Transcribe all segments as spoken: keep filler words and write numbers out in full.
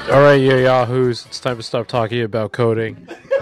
All right, you yahoos, it's time to stop talking about coding.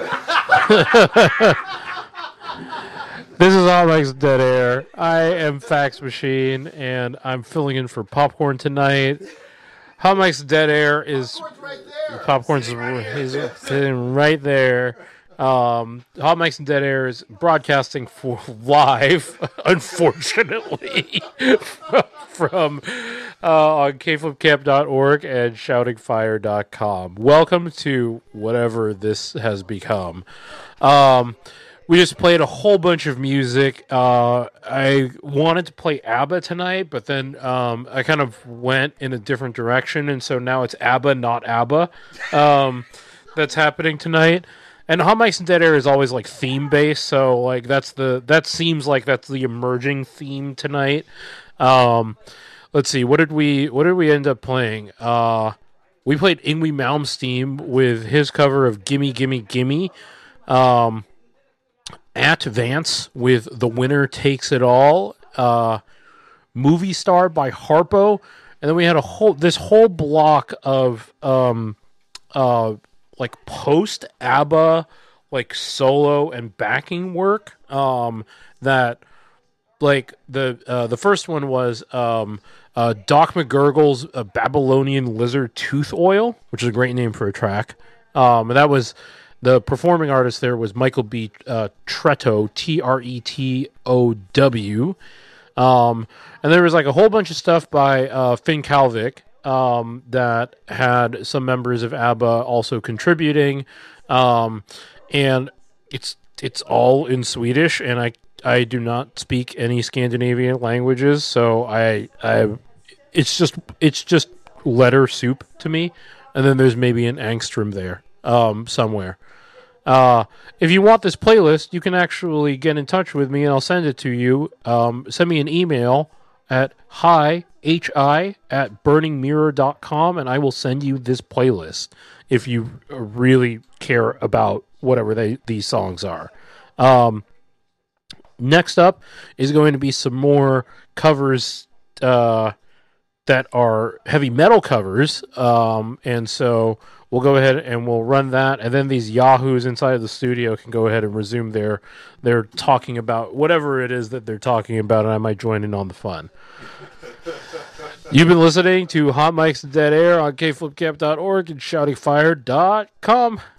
This is Hot Mike's Dead Air. I am Fax Machine, and I'm filling in for Popcorn tonight. Hot Mike's Dead Air is... Popcorn's right there. Popcorn's right is sitting right there. Um, Hot Mike's Dead Air is broadcasting for live, unfortunately, from, from uh, on k flip camp dot org and shouting fire dot com. Welcome to whatever this has become. Um, we just played a whole bunch of music. Uh, I wanted to play ABBA tonight, but then um, I kind of went in a different direction, and so now it's ABBA, not ABBA. Um, that's happening tonight. And Hot Mike's Dead Air is always like theme based, so like that's the that seems like that's the emerging theme tonight. Um, let's see, what did we what did we end up playing? Uh, we played Yngwie Malmsteen with his cover of "Gimme Gimme Gimme." Um, At Vance with "The Winner Takes It All." Uh, Movie Star by Harpo, and then we had a whole this whole block of um, uh. like post ABBA, like solo and backing work. Um, that like the uh, the first one was um, uh, Doc McGurgle's uh, Babylonian Lizard Tooth Oil, which is a great name for a track. Um, and that was the performing artist there was Michael B. Uh, Tretto, T R E T O W. Um, and there was like a whole bunch of stuff by uh, Finn Kalvik. Um, that had some members of ABBA also contributing, um, and it's it's all in Swedish, and I I do not speak any Scandinavian languages, so I I it's just it's just letter soup to me, and then there's maybe an angstrom there um, somewhere. Uh, if you want this playlist, you can actually get in touch with me, and I'll send it to you. Um, send me an email at hi, H-I, at burning mirror dot com, and I will send you this playlist if you really care about whatever they, these songs are. Um, next up is going to be some more covers uh, that are heavy metal covers, um, and so we'll go ahead and we'll run that, and then these yahoos inside of the studio can go ahead and resume their their talking about whatever it is that they're talking about, and I might join in on the fun. You've been listening to Hot Mike's Dead Air on k flip camp dot org and shouting fire dot com.